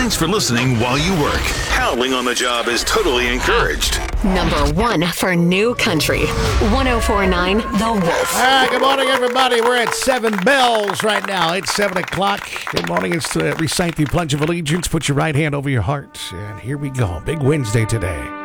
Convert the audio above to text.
Thanks for listening while you work. Howling on the job is totally encouraged. Number 1 for New Country. 104.9 The Wolf. All right, good morning, everybody. We're at 7 bells right now. It's 7 o'clock. Good morning. It's to recite the Pledge of Allegiance. Put your right hand over your heart. And here we go. Big Wednesday today.